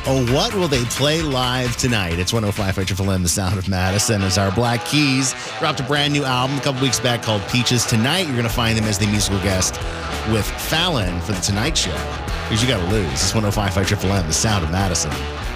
Oh, what will they play live tonight? It's 105 Triple M, the sound of Madison, as our Black Keys dropped a brand new album a couple weeks back called Peaches. Tonight, you're going to find them as the musical guest with Fallon for The Tonight Show. Because you got to lose. It's 105 Triple M, the sound of Madison.